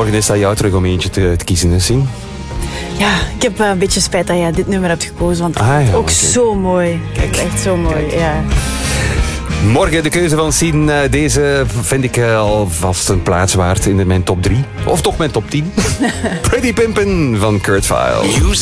morgen is dat jou terug om eentje te kiezen, Sien. Ja, ik heb een beetje spijt dat jij dit nummer hebt gekozen, want het is ook oké. zo mooi. Kijk. Echt zo mooi, Kijk. ja. Morgen de keuze van Sien. Deze vind ik alvast een plaats waard in mijn top 3. Of toch mijn top 10. Pretty Pimpin' van Kurt Vile.